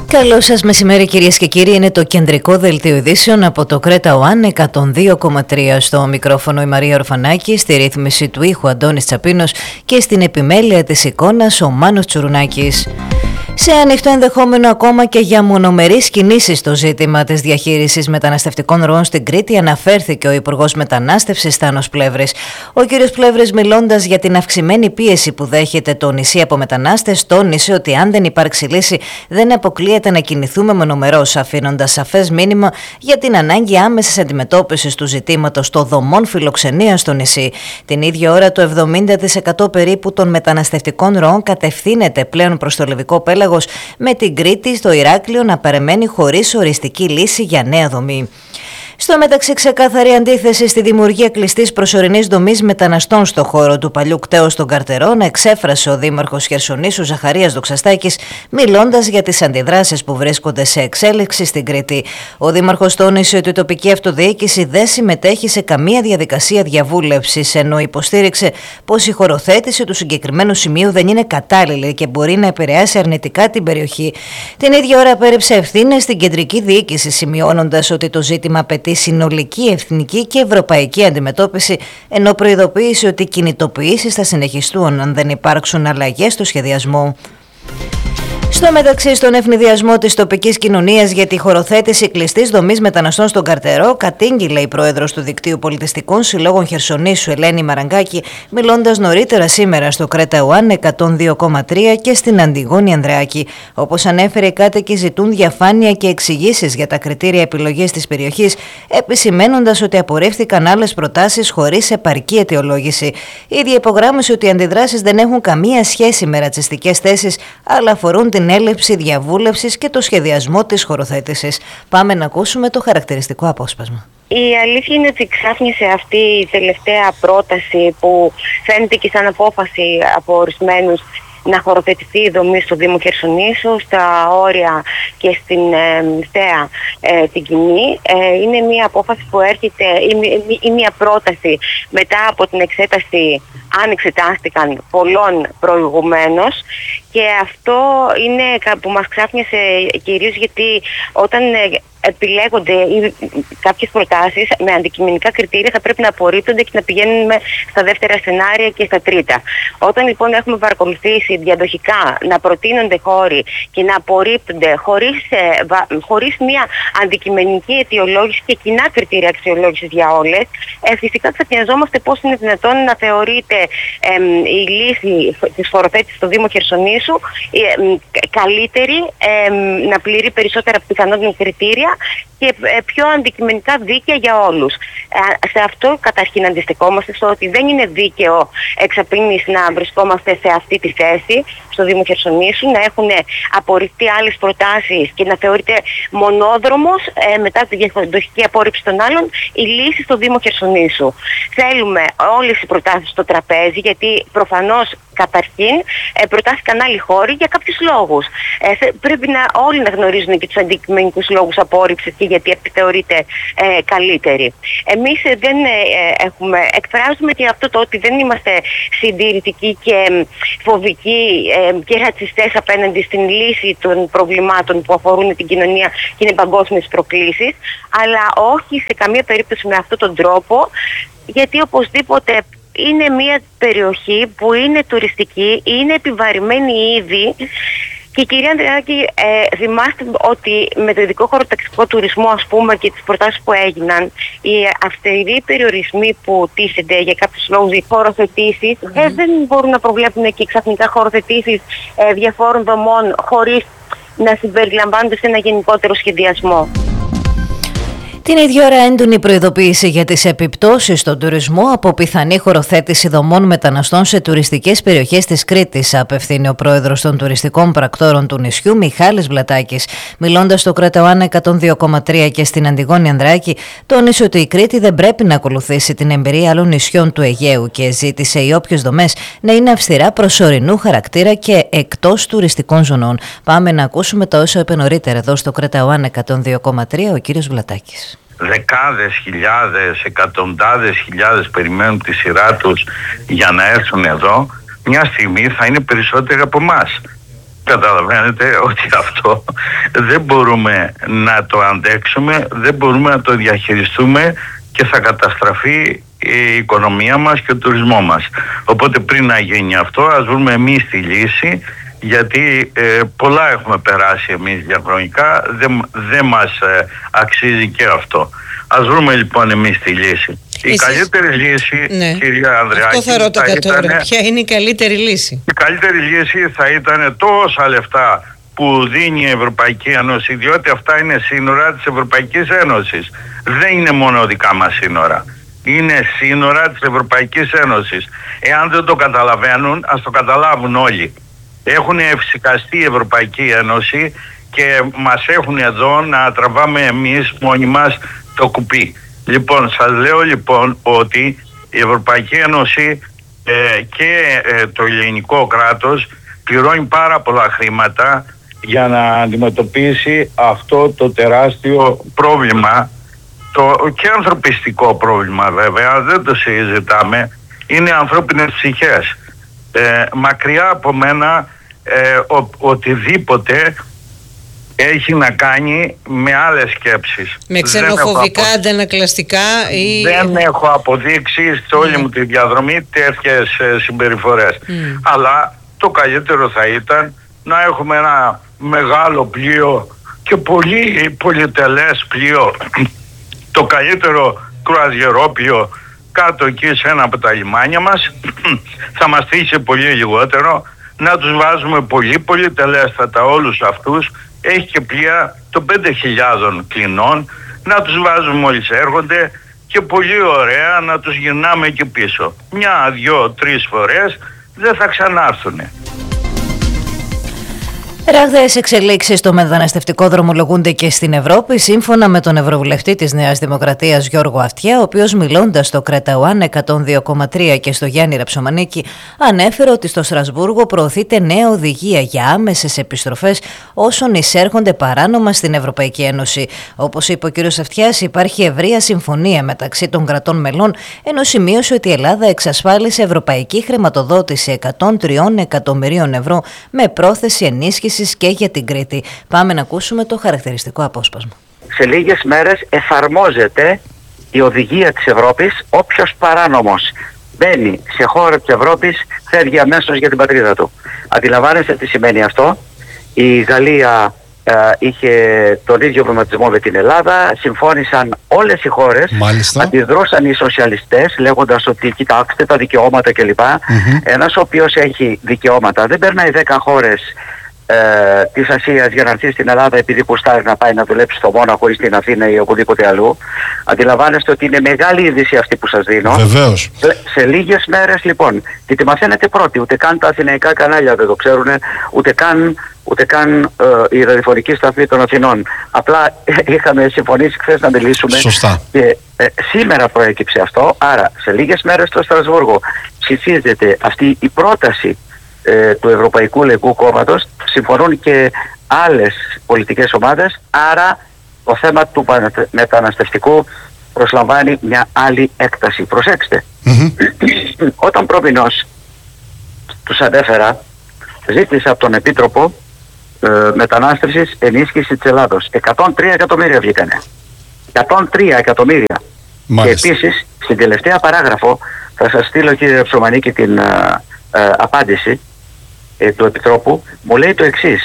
Καλό σας μεσημέρι κυρίες και κύριοι, είναι το κεντρικό δελτίο ειδήσεων από το Κρέτα One 102,3. Στο μικρόφωνο η Μαρία Ορφανάκη, στη ρύθμιση του ήχου Αντώνης Τσαπίνος και στην επιμέλεια της εικόνας ο Μάνος Τσουρουνάκης. Σε ανοιχτό ενδεχόμενο ακόμα και για μονομερείς κινήσεις στο ζήτημα της διαχείρισης μεταναστευτικών ροών στην Κρήτη αναφέρθηκε ο Υπουργός Μετανάστευσης Στάνος Πλεύρης. Ο κ. Πλεύρης, μιλώντας για την αυξημένη πίεση που δέχεται το νησί από μετανάστες, τόνισε ότι αν δεν υπάρξει λύση δεν αποκλείεται να κινηθούμε μονομερώς, αφήνοντας σαφές μήνυμα για την ανάγκη άμεσης αντιμετώπισης του ζητήματος των δομών φιλοξενίας στο νησί. Την ίδια ώρα το 70% περίπου των μεταναστευτικών ροών κατευθύνεται πλέον προς το Λευκό Πέλαγος, με την Κρήτη στο Ηράκλειο να παραμένει χωρίς οριστική λύση για νέα δομή. Στο μεταξύ, ξεκάθαρη αντίθεση στη δημιουργία κλειστής προσωρινής δομής μεταναστών στο χώρο του παλιού κτέου στον Καρτερώνα εξέφρασε ο Δήμαρχος Χερσονήσου Ζαχαρίας Δοξαστάκης, μιλώντας για τις αντιδράσεις που βρίσκονται σε εξέλιξη στην Κρήτη. Ο Δήμαρχος τόνισε ότι η τοπική αυτοδιοίκηση δεν συμμετέχει σε καμία διαδικασία διαβούλευσης, ενώ υποστήριξε πως η χωροθέτηση του συγκεκριμένου σημείου δεν είναι κατάλληλη και μπορεί να επηρεάσει αρνητικά την περιοχή. Την ίδια ώρα πέριψε ευθύνες στην κεντρική διοίκηση, σημειώνοντας ότι το ζήτημα απαιτεί συνολική, εθνική και ευρωπαϊκή αντιμετώπιση, ενώ προειδοποίησε ότι οι κινητοποιήσεις θα συνεχιστούν αν δεν υπάρξουν αλλαγές στο σχεδιασμό. Στο μεταξύ, στον ευνηδιασμό της τοπικής κοινωνίας για τη χωροθέτηση κλειστής δομής μεταναστών στον Καρτερό, κατήγγειλε η πρόεδρος του Δικτύου Πολιτιστικών Συλλόγων Χερσονήσου, Ελένη Μαραγκάκη, μιλώντας νωρίτερα σήμερα στο Κρέτα One 102,3 και στην Αντιγόνη Ανδρεάκη. Όπως ανέφερε, οι κάτοικοι ζητούν διαφάνεια και εξηγήσεις για τα κριτήρια επιλογής της περιοχής, επισημαίνοντας ότι απορρίφθηκαν άλλες προτάσεις χωρίς επαρκή αιτιολόγηση. Η ίδια υπογράμμισε ότι οι αντιδράσεις δεν έχουν καμία σχέση με ρατσιστικές θέσεις, αλλά αφορούν την έλλειψη διαβούλευσης και το σχεδιασμό της χωροθέτησης. Πάμε να ακούσουμε το χαρακτηριστικό απόσπασμα. Η αλήθεια είναι ότι ξάφνισε αυτή η τελευταία πρόταση που φαίνεται και σαν απόφαση από ορισμένους να χωροθετηθεί η δομή στο Δήμο Χερσονήσου, στα όρια και στην Θέα την Κοινή. Είναι μια απόφαση που έρχεται, ή μια πρόταση μετά από την εξέταση, αν εξετάστηκαν, πολλών προηγουμένως, και αυτό είναι που μας ξάφνιασε κυρίως γιατί όταν επιλέγονται κάποιες προτάσεις με αντικειμενικά κριτήρια θα πρέπει να απορρίπτονται και να πηγαίνουμε στα δεύτερα σενάρια και στα τρίτα. Όταν λοιπόν έχουμε παρακολουθήσει διαδοχικά να προτείνονται χώροι και να απορρίπτονται χωρίς μια αντικειμενική αιτιολόγηση και κοινά κριτήρια αξιολόγησης για όλες, φυσικά ξαφνιαζόμαστε πώς είναι δυνατόν να θεωρείται η λύση της χωροθέτησης στο Δήμο Χερσονήσου καλύτερη, να πληρεί περισσότερα πιθανότητα κριτήρια και πιο αντικειμενικά δίκαια για όλους. Σε αυτό καταρχήν αντιστεκόμαστε, στο ότι δεν είναι δίκαιο εξαπίνης να βρισκόμαστε σε αυτή τη θέση στο Δήμο Χερσονήσου, να έχουν απορριφθεί άλλες προτάσεις και να θεωρείται μονόδρομος μετά τη διαδοχική απόρριψη των άλλων η λύση στο Δήμο Χερσονήσου. Θέλουμε όλες οι προτάσεις στο τραπέζι, γιατί προφανώς καταρχήν προτάθηκαν άλλοι χώροι για κάποιους λόγους. Πρέπει όλοι να γνωρίζουν και τους αντικειμενικούς λόγους απόρριψης και γιατί θεωρείται καλύτερη. Εμείς δεν εκφράζουμε και αυτό το ότι δεν είμαστε συντηρητικοί και φοβικοί και ρατσιστές απέναντι στην λύση των προβλημάτων που αφορούν την κοινωνία και είναι παγκόσμιες προκλήσεις, αλλά όχι σε καμία περίπτωση με αυτόν τον τρόπο, γιατί οπωσδήποτε είναι μια περιοχή που είναι τουριστική, είναι επιβαρημένη ήδη. Και κυρία Ανδρεάκη, θυμάστε ότι με το ειδικό χωροταξικό τουρισμό, ας πούμε, και τις προτάσεις που έγιναν, οι αυστηροί περιορισμοί που τίθενται για κάποιους λόγους, οι χωροθετήσεις, δεν μπορούν να προβλέπουν και ξαφνικά χωροθετήσεις διαφόρων δομών χωρίς να συμπεριλαμβάνονται σε ένα γενικότερο σχεδιασμό. Την ίδια ώρα, έντονη προειδοποίηση για τις επιπτώσεις στον τουρισμό από πιθανή χωροθέτηση δομών μεταναστών σε τουριστικές περιοχές της Κρήτης, απευθύνει ο πρόεδρος των τουριστικών πρακτόρων του νησιού, Μιχάλης Βλατάκης. Μιλώντας στο Κρέτα One 102,3 και στην Αντιγόνη Ανδρεάκη, τόνισε ότι η Κρήτη δεν πρέπει να ακολουθήσει την εμπειρία άλλων νησιών του Αιγαίου και ζήτησε οι όποιες δομές να είναι αυστηρά προσωρινού χαρακτήρα και εκτός τουριστικών ζωνών. Πάμε να ακούσουμε τα όσα είπε νωρίτερα εδώ στο Κρέτα One 102,3 ο κύριος Βλατάκης. Δεκάδες χιλιάδες, εκατοντάδες χιλιάδες περιμένουν τη σειρά τους για να έρθουν εδώ. Μια στιγμή θα είναι περισσότεροι από εμάς. Καταλαβαίνετε ότι αυτό δεν μπορούμε να το αντέξουμε, δεν μπορούμε να το διαχειριστούμε και θα καταστραφεί η οικονομία μας και ο τουρισμό μας. Οπότε πριν να γίνει αυτό, ας βρούμε εμείς τη λύση, γιατί πολλά έχουμε περάσει εμείς διαχρονικά, δεν μας αξίζει και αυτό. Ας βρούμε λοιπόν εμείς τη λύση. Η καλύτερη λύση, ναι, κυρία Ανδρεάκη, αυτό θα ρωτώ τώρα. Ποια είναι η καλύτερη λύση? Η καλύτερη λύση θα ήταν τόσα λεφτά που δίνει η Ευρωπαϊκή Ένωση, διότι αυτά είναι σύνορα της Ευρωπαϊκής Ένωσης. Δεν είναι μόνο δικά μας σύνορα. Είναι σύνορα της Ευρωπαϊκής Ένωσης. Εάν δεν το καταλαβαίνουν, ας το καταλάβουν όλοι. Έχουν εφησυχαστεί η Ευρωπαϊκή Ένωση και μας έχουν εδώ να τραβάμε εμείς μόνοι μας το κουπί. Λοιπόν, σας λέω λοιπόν ότι η Ευρωπαϊκή Ένωση και το ελληνικό κράτος πληρώνει πάρα πολλά χρήματα για να αντιμετωπίσει αυτό το τεράστιο πρόβλημα, και ανθρωπιστικό πρόβλημα βέβαια, δεν το συζητάμε, είναι ανθρώπινες ψυχές. Μακριά από μένα οτιδήποτε έχει να κάνει με άλλες σκέψεις. Με ξενοφοβικά, αντανακλαστικά ή... Δεν έχω αποδείξει σε όλη μου τη διαδρομή τέτοιες συμπεριφορές. Αλλά το καλύτερο θα ήταν να έχουμε ένα μεγάλο πλοίο και πολύ πολυτελές πλοίο, το καλύτερο κρουαζιερόπλοιο κάτω εκεί σε ένα από τα λιμάνια μας, θα μας τύχει πολύ λιγότερο, να τους βάζουμε πολύ πολυτελέστατα όλους αυτούς. Έχει και πλοία των 5.000 κλινών, να τους βάζουμε μόλις έρχονται και πολύ ωραία να τους γυρνάμε εκεί πίσω. 1, 2, 3 φορές δεν θα ξανάρθουν. Ραγδαίες εξελίξεις στο μεταναστευτικό δρομολογούνται και στην Ευρώπη, σύμφωνα με τον Ευρωβουλευτή της Νέας Δημοκρατίας Γιώργο Αυτιά, ο οποίος μιλώντας στο Κρέτα ΟΑΝ 102,3 και στο Γιάννη Ραψομανίκη, ανέφερε ότι στο Στρασβούργο προωθείται νέα οδηγία για άμεσες επιστροφές όσων εισέρχονται παράνομα στην Ευρωπαϊκή Ένωση. Όπως είπε ο κ. Αυτιάς, υπάρχει ευρεία συμφωνία μεταξύ των κρατών μελών, ενώ σημείωσε ότι η Ελλάδα εξασφάλισε ευρωπαϊκή χρηματοδότηση 103 εκατομμυρίων ευρώ με πρόθεση ενίσχυση και για την Κρήτη. Πάμε να ακούσουμε το χαρακτηριστικό απόσπασμα. Σε λίγες μέρες εφαρμόζεται η οδηγία της Ευρώπης. Όποιος παράνομος μπαίνει σε χώρα της Ευρώπης φεύγει αμέσως για την πατρίδα του. Αντιλαμβάνεστε τι σημαίνει αυτό? Η Γαλλία είχε τον ίδιο προβληματισμό με την Ελλάδα. Συμφώνησαν όλες οι χώρες. Μάλιστα. Αντιδρούσαν οι σοσιαλιστές λέγοντας ότι κοιτάξτε τα δικαιώματα κλπ. Ένας ο οποίος έχει δικαιώματα δεν περνάει 10 χώρες της Ασίας για να έρθει στην Ελλάδα επειδή κουστάρει να πάει να δουλέψει στο Μόναχο ή στην Αθήνα ή οπουδήποτε αλλού. Αντιλαμβάνεστε ότι είναι μεγάλη είδηση αυτή που σας δίνω. Βεβαίως. Σε λίγες μέρες λοιπόν, και τη μαθαίνετε πρώτοι, ούτε καν τα αθηναϊκά κανάλια δεν το ξέρουν, ούτε καν η ραδιοφωνική σταθμή των Αθηνών. Απλά είχαμε συμφωνήσει χθες να μιλήσουμε. Σωστά. Και σήμερα προέκυψε αυτό, άρα σε λίγες μέρες στο Στρασβούργο ψηφίζεται αυτή η πρόταση του Ευρωπαϊκού Λαϊκού Κόμματος, συμφωνούν και άλλες πολιτικές ομάδες, άρα το θέμα του μεταναστευτικού προσλαμβάνει μια άλλη έκταση. Προσέξτε, όταν προμηνώς τους ανέφερα, ζήτησα από τον Επίτροπο Μετανάστευσης ενίσχυση της Ελλάδος. 103 εκατομμύρια βγήκανε. 103 εκατομμύρια. Μάλιστα. Και επίσης, στην τελευταία παράγραφο, θα σας στείλω κύριε Ψωμανίκη την απάντηση του Επιτρόπου, μου λέει το εξής.